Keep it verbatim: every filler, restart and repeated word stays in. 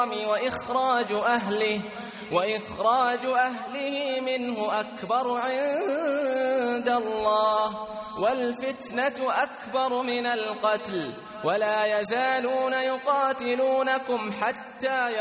وإخراج أهله وإخراج أهله منه أكبر عند الله والفتنة أكبر من القتل ولا يزالون يقاتلونكم حتى